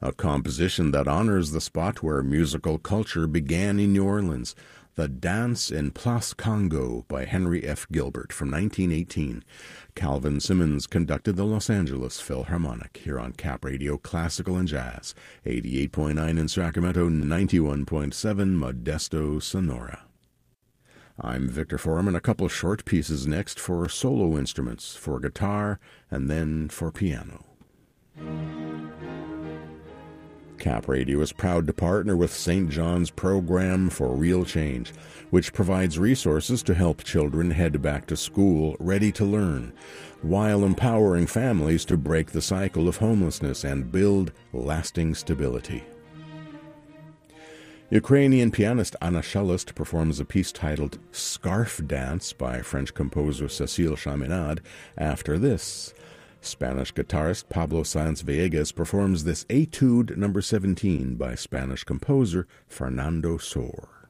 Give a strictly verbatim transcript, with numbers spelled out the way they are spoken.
a composition that honors the spot where musical culture began in New Orleans, The Dance in Place Congo by Henry F. Gilbert from nineteen eighteen. Calvin Simmons conducted the Los Angeles Philharmonic here on Cap Radio Classical and Jazz, eighty-eight point nine in Sacramento, ninety-one point seven Modesto, Sonora. I'm Victor Foreman. A couple short pieces next for solo instruments, for guitar, and then for piano. Cap Radio is proud to partner with Saint John's Program for Real Change, which provides resources to help children head back to school ready to learn, while empowering families to break the cycle of homelessness and build lasting stability. Ukrainian pianist Anna Shelest performs a piece titled Scarf Dance by French composer Cécile Chaminade. After this, Spanish guitarist Pablo Sáenz Villegas performs this Etude number seventeen by Spanish composer Fernando Sor.